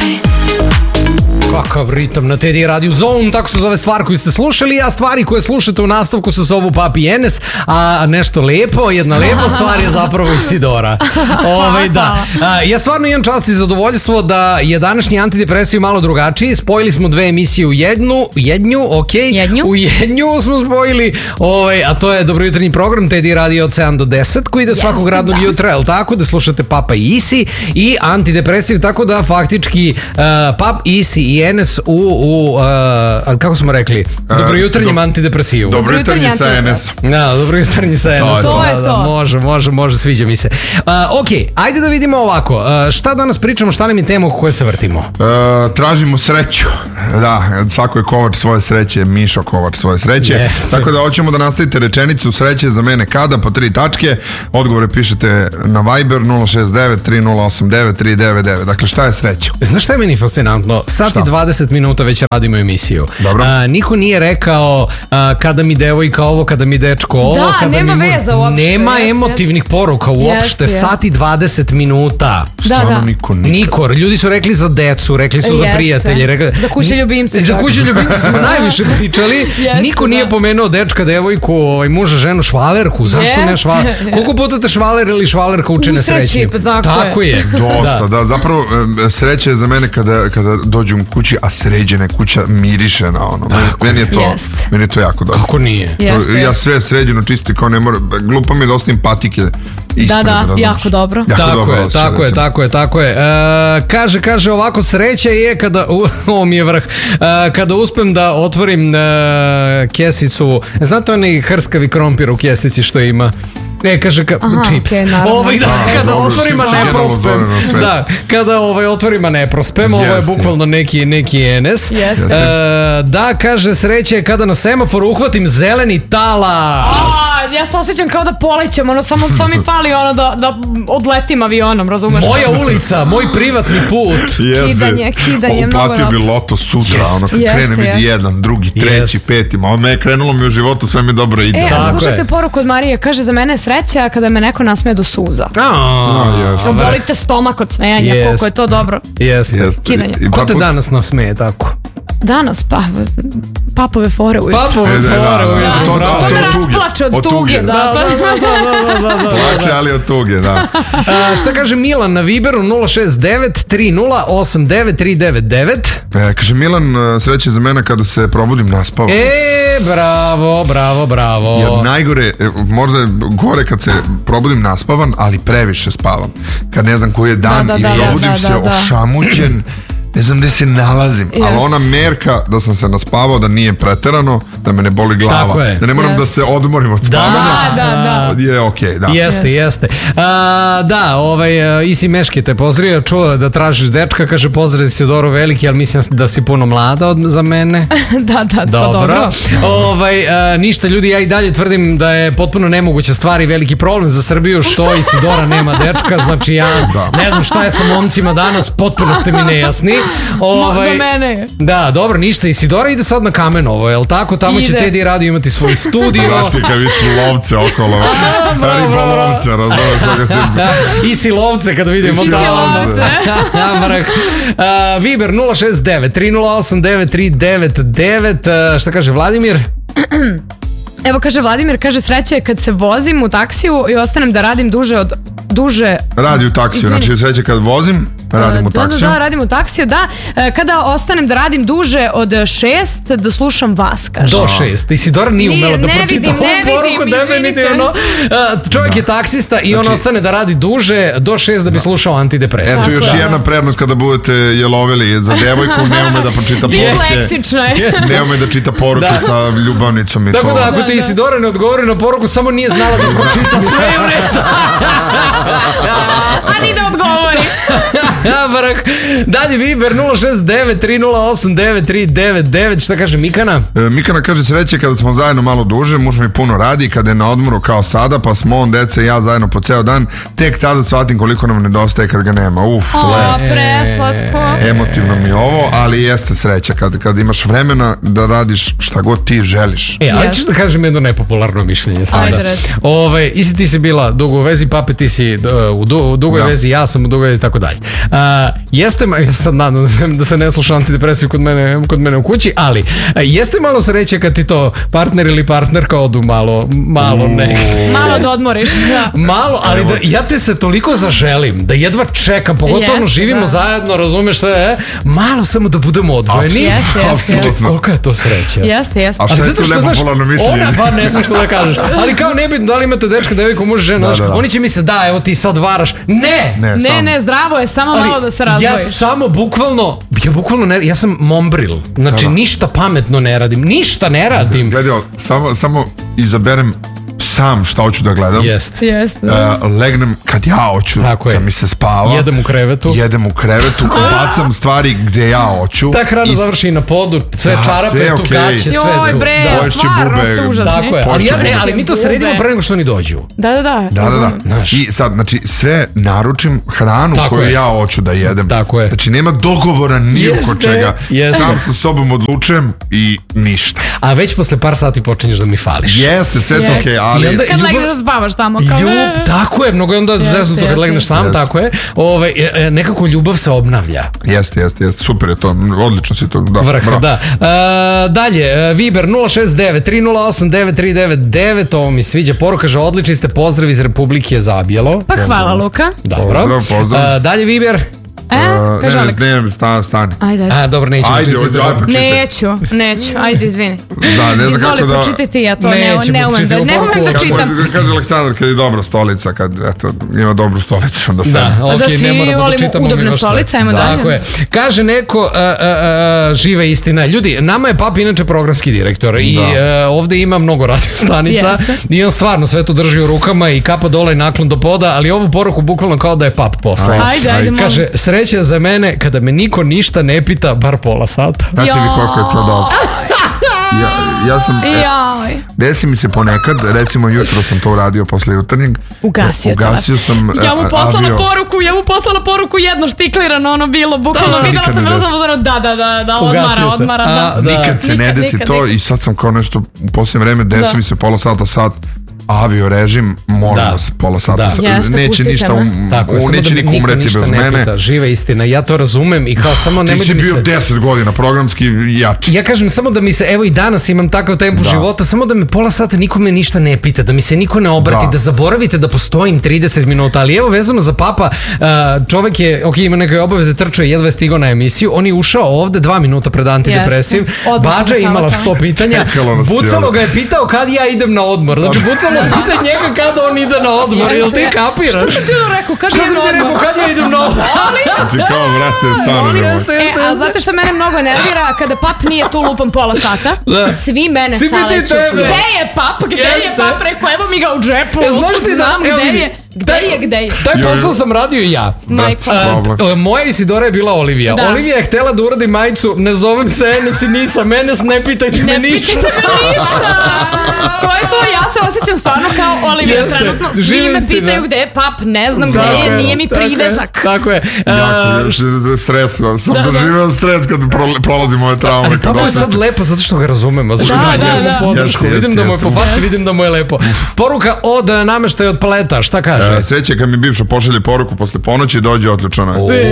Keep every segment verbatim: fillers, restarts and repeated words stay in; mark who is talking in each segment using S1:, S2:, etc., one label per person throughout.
S1: Kakav ritam na Teddy Radio Zone, tako se zove stvar koju ste slušali, a stvari koje slušate u nastavku se zovu Papi i Enes, a nešto lepo, jedna lepa stvar je zapravo Isidora. Ove, da. A, ja stvarno imam čast i zadovoljstvo da je današnji antidepresiv malo drugačiji. Spojili smo dve emisije u jednu, jednju, ok,
S2: jednju.
S1: U jednju smo spojili, ove, a to je dobrojutarnji program Teddy Radio od sedam do deset koji ide svakog yes, radnog da. jutra, jel tako, da slušate Papa i Isi i antidepresiv, tako da faktički uh, Pap, Isi i Enes u, u uh, kako smo rekli, dobrojutarnjem do, antidepresivu.
S3: Dobrojutarnji sa Enesom.
S1: Da, dobrojutarnji sa Enesom.
S2: To je to.
S1: Da, da, može, može, može, sviđa mi se. Uh, ok, ajde da vidimo ovako. Uh, šta danas pričamo, šta nam je tema oko koje se vrtimo?
S3: Uh, tražimo sreću. Da, svako je kovač svoje sreće, Mišo kovač svoje sreće. Yes. Tako da hoćemo da nastavite rečenicu sreće za mene kada, po tri tačke. Odgovore pišete na Viber nula šest devet tri nula osam devet tri devet devet. Dakle, šta je sreća?
S1: Znaš šta je meni fascinantno? Sat i dvadeset minuta već radimo emisiju.
S3: Dobro.
S1: A, niko nije rekao a, kada mi devojka ovo, kada mi dečko ovo.
S2: Da,
S1: kada
S2: nema
S1: mi muž...
S2: veza uopšte.
S1: Nema
S2: jest,
S1: emotivnih jest. poruka uopšte. Jest, sat i dvadeset minuta.
S3: Stvarno
S2: da, da.
S3: niko nikad.
S1: Niko. Ljudi su rekli za decu, rekli su
S2: Jeste.
S1: za prijatelje. Rekli...
S2: Za kuće ljubimce.
S1: Za kuće ljubimce smo najviše pričali. Jeste, niko nije da. pomenuo dečka, devojku, ovaj, muža, ženu, švalerku. Zašto Jeste. ne švalerku? Koliko puta te švaler ili švalerka uče nesrećnim?
S2: Tako,
S1: tako je. je.
S3: Dosta, da. da. Zapravo, sreća je za mene kada, kada dođem kući, a sređena kuća miriše na ono. Meni, meni, je to,
S2: Jest.
S3: meni je to jako dobro.
S1: Kako nije?
S2: Jest,
S3: ja
S2: jest.
S3: sve sređeno, čisto kao ne mora, glupo mi je da ostavim patike ispred.
S2: Da, da,
S3: razumiješ.
S2: jako dobro.
S3: Jako
S1: tako,
S3: dobro
S1: je, tako je, tako je, tako je, tako je. Kaže, kaže ovako, sreća je kada, ovo mi je vrh, e, kada uspem da otvorim e, kesicu, znate onaj hrskavi krompir u kesici što ima? Ne, kaže ka,
S2: Aha,
S1: čips.
S2: Okay,
S1: ovaj, da,
S3: A,
S1: kada
S3: dobro,
S1: otvorim, a ne prospem. Da, kada ovaj, otvorim, a ne prospem. Ovo je bukvalno neki, neki Enes.
S2: Yes.
S1: E, da, kaže, sreće je kada na semaforu uhvatim zeleni talas.
S2: A, ja se osjećam kao da polećem, ono, samo, samo mi fali ono da, da odletim avionom, razumeš?
S1: Moja ulica, moj privatni put.
S2: Kidanje, kidanje, mnogo.
S3: Uplatio bi loto sutra,
S1: Jest.
S3: ono kad
S2: Jest,
S3: krene vidi
S2: jest.
S3: jedan, drugi, treći,
S1: Jest.
S3: peti. Ma me je krenulo mi u životu, sve mi dobro ide.
S2: E, a
S1: Tako
S2: slušajte
S1: je.
S2: poruku od Marije, kaže za mene je sreća kada me neko nasmeje do suza.
S1: A,
S2: Bolite stomak od smejanja,
S1: Jest.
S2: koliko je to dobro.
S1: Jeste.
S3: Jest.
S2: Kidanje.
S3: I- i
S1: Ko te
S3: papu-
S1: danas nasmeje tako?
S2: Danas, pa, papove fore ujutru.
S1: Papove
S3: E, da, da,
S1: fore
S3: da,
S1: ujutru,
S3: to-
S1: bravo.
S2: To me
S3: od tuge.
S2: rasplače od
S3: Od
S2: tuge,
S3: tuge.
S2: da.
S1: Da, da, da, da, da, da.
S3: Plače, ali od tuge, da.
S1: A, šta kaže Milan na Viberu nula šest devet tri nula osam devet tri devet devet?
S3: E, kaže Milan, sreće za mene kada se probudim naspavan.
S1: E, bravo, bravo, bravo.
S3: Jer najgore, e, možda je gore kad se probudim naspavan, ali previše spavam. Kad ne znam koji je dan
S2: Da, da,
S3: i
S2: da,
S3: probudim
S2: da,
S3: se
S2: da, da.
S3: ošamućen, ne znam gde se nalazim, ali
S2: Jest.
S3: ona merka da sam se naspavao, da nije preterano, da me ne boli glava,
S1: Tako je.
S3: da ne moram
S2: Jest.
S3: da se odmorim od spavanja,
S2: Da, da, da.
S3: je okej, da.
S1: Jeste,
S2: Yes.
S1: jeste. A, da, ovaj, Isi Meški te pozdravio, čuo da tražiš dečka, kaže pozdrav si Doro veliki, ali mislim da si puno mlada od, za mene.
S2: Da, da, to
S1: Dobro.
S2: dobro.
S1: Ovaj, a, ništa ljudi, ja i dalje tvrdim da je potpuno nemoguća stvar i veliki problem za Srbiju što Isidora nema dečka, znači ja
S3: Da.
S1: ne znam šta je sa momcima danas, potpuno ste mi nejasni. Ovaj,
S2: Do mene.
S1: Da, dobro, ništa, Isidora ide sad na Kamenovo, jel tako? Tamo će
S2: Ide.
S1: Teddy Radio imati svoj studio.
S3: Vrati kad vidiš lovce okolo, ribolovce, razumeš, što ga se...
S1: Isi lovce kad vidimo
S3: Isi
S1: tamo.
S3: lovce.
S1: Vrh. Uh, Viber nula šest devet tri nula osam devet tri devet devet. Uh, šta kaže Vladimir?
S2: Evo kaže Vladimir, kaže sreća je kad se vozim u taksiju i ostanem da radim duže od duže
S3: Radi u taksiju,
S2: Izvini.
S3: znači sreće kad vozim, radim u
S2: Da,
S3: taksiju.
S2: da, da, radim u taksiju, da. E, Kada ostanem da radim duže od šest, da slušam vas, kaže.
S1: Do šest. Isidora nije
S2: Nije,
S1: umela da
S2: ne
S1: pročita
S2: vidim,
S1: ovu
S2: ne
S1: poruku
S2: vidim,
S1: definitivno. Uh, čovjek je taksista i on
S3: Znači-
S1: ostane da radi duže do šest da bi slušao antidepresiv.
S3: Eto
S2: Tako
S3: još
S2: je.
S3: jedna prednost kada budete jelovili za devojku, ne ume da pročita poruke,
S2: Disleksična je.
S3: ne ume da čita poruke
S1: Da.
S3: sa ljubavnicom i
S1: Tako
S3: to.
S1: da ako
S2: Da,
S1: ti
S2: da.
S1: Isidora ne odgovori na poruku, samo nije znala da pročita sve je u redu.
S2: A ni da odgovori.
S1: Vrh. Dalje Viber nula šest devet tri nula osam devet tri devet devet. Šta kaže Mikana?
S3: E, Mikana kaže sreće kada smo zajedno malo duže, muž mi puno radi, kada je na odmoru kao sada, pa smo on, deca i ja zajedno po ceo dan, tek tada shvatim koliko nam nedostaje kad ga nema. Uf,
S2: O,
S3: le.
S2: preslatko.
S3: Emotivno mi je ovo, ali jeste sreća kad, kad imaš vremena da radiš šta god ti želiš.
S1: E, ali
S2: Yes.
S1: ćeš da kažem jedno nepopularno mišljenje sada.
S2: Ajde, reci.
S1: Ove, isi ti si bila dugo u vezi, Pape ti si uh, u, du, u dugoj
S3: Da.
S1: vezi, ja sam u dugoj vezi, tako dalje. Uh, A, jeste, ja sad nadam da se, da se ne sluša antidepresiv kod mene, kod mene u kući, ali a, jeste malo sreće kad ti to partner ili partnerka odu malo, malo ne.
S2: Malo da odmoriš. Da.
S1: Malo, ali da, ja te se toliko zaželim da jedva čekam, pogotovo ono
S2: Jeste,
S1: živimo
S2: da.
S1: zajedno, razumeš sve, e? Malo samo da budemo odvojeni.
S2: Jeste, jeste,
S3: Apsolutno.
S1: Kolika je to sreća?
S2: Jeste, jeste.
S3: A šta
S1: Ali
S3: je
S1: zato
S3: tu
S1: što,
S3: lepo
S1: znaš,
S3: polarno mišljenje?
S1: ona, pa ne znam što da kažeš, ali kao nebitno da li imate dečka, devojku, muž, ženu,
S3: Da,
S1: znaš,
S3: da, da.
S1: oni će mi se da, evo ti sad varaš. Ne!
S3: Ne,
S2: Ne,
S3: sam.
S2: ne, zdravo je, samo
S1: Ali
S2: malo da se
S1: ja
S2: razdvojiš.
S1: samo bukvalno, ja bukvalno ne, ja sam mombril, znači
S3: Da, da.
S1: ništa pametno ne radim, ništa ne radim.
S3: Gledaj, ovo, samo, samo izaberem sam šta hoću da gledam.
S1: Jeste.
S2: Jeste.
S3: Uh, legnem kad ja hoću,
S1: Tako je.
S3: kad mi se spava.
S1: Jedem u krevetu.
S3: Jedem u krevetu, bacam stvari gde ja hoću.
S1: Ta hrana
S3: I-
S1: završi na podu, sve
S3: Da,
S1: čarape,
S3: sve okej.
S1: tukaće, sve
S2: Joj
S1: drugo.
S2: bre,
S1: Da.
S3: Poješće
S2: stvarno
S3: bube.
S2: ste užasni.
S1: Tako je, ali, ja, ne, ali mi to sredimo pre nego što oni dođu.
S2: Da, da, da.
S3: Da, da, da.
S1: Znaš.
S3: I sad, znači, sve naručim hranu
S1: Tako
S3: koju
S1: je.
S3: ja hoću da jedem.
S1: Tako je.
S3: Znači, nema dogovora ni oko
S1: Jeste,
S3: čega.
S1: jeste.
S3: Sam sa sobom odlučujem i ništa.
S1: A već posle par sati počinješ da mi fališ.
S3: Jeste, sve to
S2: Jeste.
S3: okej,
S1: I
S3: ali...
S1: onda-
S2: Kad
S1: Ljubav-
S2: legneš da spavaš tamo. Kao,
S1: Ljub,
S2: e.
S1: tako je, mnogo je onda
S2: Jeste,
S1: zeznuto kad
S2: jeste.
S1: legneš sam,
S3: Jeste.
S1: tako je. Ove, e, e, nekako ljubav se obnavlja.
S3: Jeste, jeste, jeste, super je to, odlično si to, da.
S1: Vrh,
S3: bravo.
S1: da. E, dalje, e, Viber nula šest devet tri nula osam devet tri devet devet, ovo mi sviđa, poruka, že odlični ste, pozdrav iz Republike Zabjelo.
S2: Pa hvala, Luka.
S1: Dobro.
S3: Pozdrav, pozdrav.
S1: E, dalje, Viber.
S2: E,
S3: Uh,
S2: kaže
S3: ne,
S2: Aleks.
S3: ne, ne, stani, stani.
S2: Ajde, ajde.
S1: A, dobro, nećemo
S3: Ajde,
S1: čitati.
S3: ajde, ajde, pročitaj.
S2: Neću, neću. Ajde, izvini.
S3: Da, ne znam
S2: Izvoli,
S3: kako da...
S2: pročitaj ti, ja to ne,
S1: Nećemo,
S2: ne umem da,
S1: pročitaj,
S2: ne umem da
S1: poruku.
S2: čitam.
S3: Kako kaže Aleksandar, kad je dobra stolica, kad eto, ima dobru stolicu, onda se...
S1: Da, ok,
S2: Da svi
S1: ne moramo da
S2: volimo
S1: čitamo
S2: udobne
S1: mi baš sve.
S2: stolice, ajmo
S1: Tako
S2: dalje.
S1: je. Kaže neko, uh, uh, uh, žive istina. Ljudi, nama je pap inače programski direktor i
S3: Da.
S1: uh, ovde ima mnogo radio stanica
S2: Jeste.
S1: i on stvarno sve to drži u rukama i kapa dole i naklon do poda, ali ovu poruku bukvalno kao da je pap poslao.
S3: Ajde,
S2: Ajde, ajde, molim.
S1: Kaže, sreća za mene kada me niko ništa ne pita bar pola sata.
S3: Znate vi koliko je to dobro. Ja, ja sam... e,
S2: Jaj.
S3: Desi mi se ponekad, recimo jutro sam to uradio posle jutarnjeg.
S2: Ugasio
S3: Ugasio
S2: telefon.
S3: sam
S2: Ja mu
S3: e,
S2: poslala
S3: avio.
S2: poruku, ja mu poslala poruku jedno štiklirano, ono bilo, bukvalno
S3: To se
S2: videla
S3: nikad
S2: sam
S3: ne
S2: vrlo
S3: desi.
S2: samo da, da, da, da, odmara,
S1: Ugasio se.
S2: odmara,
S1: A,
S2: da.
S1: da.
S3: Nikad se ne
S2: Nikad,
S3: desi
S2: nikad,
S3: to
S2: nikad.
S3: i sad sam kao nešto u posljednje vreme desi
S2: Da.
S3: mi se pola sata, sat avio režim, molim
S1: Da.
S3: vas pola sata.
S1: Da.
S3: Sa-
S2: Jeste,
S3: neće
S2: pustite
S3: ništa,
S2: me.
S3: um,
S1: Tako je,
S3: u,
S1: samo
S3: neće
S1: da me
S3: niko
S1: niko
S3: umreti
S1: ništa
S3: bez
S1: ne
S3: mene.
S1: pita, žive istina, ja to razumem i kao samo
S3: Ti
S1: nemoj
S3: si
S1: da mi
S3: bio
S1: se...
S3: deset godina programski jači.
S1: Ja kažem samo da mi se, evo i danas imam takav tempo
S3: Da.
S1: života, samo da me pola sata niko me ništa ne pita, da mi se niko ne obrati, da,
S3: Da.
S1: zaboravite da postojim trideset minuta, ali evo vezano za papa, uh, čovek je, ok, ima neke obaveze, trčao je, jedva je stigao na emisiju, on je ušao ovde dva minuta pred antidepresiv,
S2: Jeste. Odmah sam
S1: Bađa je
S2: ga
S1: imala
S2: sama
S1: sto pitanja,
S3: Čekalo nas je
S1: Bucalo
S3: ovde.
S1: ga je pitao kad ja idem na odmor, znači Bucalo pita njega kada on ide na odmor, jel ti
S2: Jeste.
S1: kapiraš?
S2: Što sam ti ono rekao, kaže
S1: Šta sam
S2: jedno
S1: ti rekao,
S2: odmah.
S1: kad ja idem na odmor?
S3: Znači kao, vrate, stani nemoj.
S1: Jeste,
S2: E,
S1: jeste,
S2: a
S1: jeste.
S2: znate što mene mnogo nervira? Kada pap nije tu lupam pola sata,
S1: Da.
S2: svi mene
S1: Svi pitaju
S2: saleću.
S1: tebe.
S2: Gde je pap? Gde je
S1: Jeste.
S2: pap? Rekao, evo mi ga u džepu.
S1: E, znaš ti da,
S2: Znam
S1: evo
S2: gde
S1: vidi,
S2: je. Gde
S1: taj-
S2: je, gde je?
S1: Taj
S3: Jo, jo.
S1: posao sam radio i ja.
S2: Majko.
S1: A,
S3: Problem.
S1: t- moja Isidora je bila Olivija.
S2: Da.
S1: Olivija je htela da uradi majicu, ne zovem se Enes i nisam Enes, ne pitajte me
S2: Ne
S1: ništa.
S2: pitajte me ništa. To je to, ja se osjećam stvarno kao Olivia
S1: Jeste.
S2: trenutno. Svi
S1: Živa
S2: me
S1: istina.
S2: pitaju gde je pap, ne znam gde
S1: Tako
S2: je,
S1: je,
S2: nije mi
S1: tako je,
S2: privezak.
S1: Tako je. A,
S3: Jako, ja stres, sam doživeo stres kad pro- prolazim ove traume.
S1: ali
S3: Kad
S1: papa je
S3: osam-
S1: sad lepo zato što ga razumemo, zato što
S2: Da,
S1: da,
S2: da,
S1: ja
S2: da.
S1: sam podršku,
S3: Jeste,
S1: vidim da mu je
S3: jeste,
S1: po
S3: jeste.
S1: faci, vidim da mu je lepo. Poruka od e, nameštaja od paleta, šta kaže?
S3: E, Sreće kad mi bivša pošalje poruku posle ponoći dođe otključana.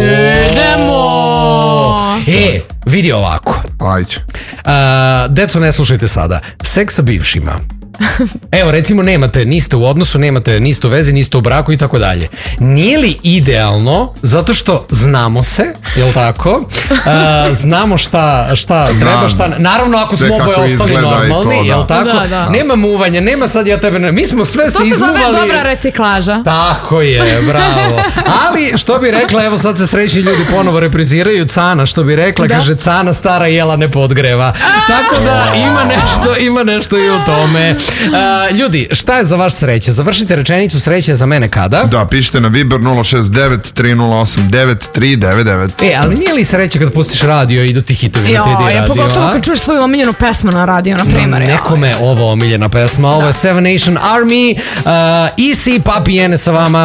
S2: Idemo.
S1: E, vidi ovako.
S3: Ajde.
S1: A, deco, ne slušajte sada. Seks sa bivšima. Evo, recimo, nemate, niste u odnosu, nemate, niste u vezi, niste u braku i tako dalje. Nije li idealno, zato što znamo se, jel tako? A, znamo šta, šta treba, šta... Naravno, ako
S3: Sve
S1: smo oboje
S3: kako
S1: ostali
S3: izgleda i
S1: normalni,
S3: to, da.
S1: jel tako?
S2: Da, da.
S1: Nema muvanja, nema sad ja tebe... Ne... Mi smo sve
S2: To
S1: se
S2: se zove
S1: izmuvali...
S2: dobra reciklaža.
S1: Tako je, bravo. Ali, što bi rekla, evo sad se srećni ljudi ponovo repriziraju, Cana, što bi rekla,
S2: Da.
S1: kaže Cana stara jela ne podgreva. Tako da ima nešto, ima nešto i u tome. A, ljudi, šta je za vaš sreće? Završite rečenicu, sreće je za mene kada?
S3: Da, pišite na Viber nula šest devet tri nula osam devet tri devet devet.
S1: E, ali nije li sreće kad pustiš radio i idu ti hitovi na T D
S2: Jo,
S1: radio?
S2: pogotovo
S1: a?
S2: kad čuješ svoju omiljenu pesmu na radio, na primjer. joj.
S1: Nekome je ovo omiljena pesma, ovo je Seven Nation Army, uh, E C, Papi Ene sa vama.